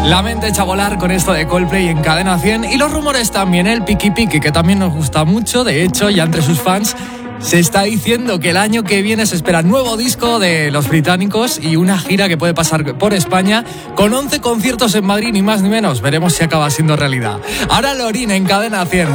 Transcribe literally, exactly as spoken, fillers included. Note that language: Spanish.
La mente echa a volar con esto de Coldplay en Cadena cien y los rumores también, el piqui piqui, que también nos gusta mucho. De hecho, ya entre sus fans se está diciendo que el año que viene se espera nuevo disco de los británicos y una gira que puede pasar por España con once conciertos en Madrid, ni más ni menos. Veremos si acaba siendo realidad. Ahora Lorin en Cadena cien.